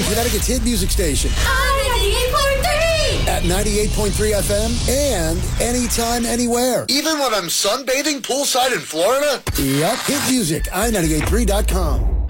Connecticut's hit music station. I-98.3! At 98.3 FM and anytime, anywhere. Even when I'm sunbathing poolside in Florida? Yep, hit music, I98.3.com.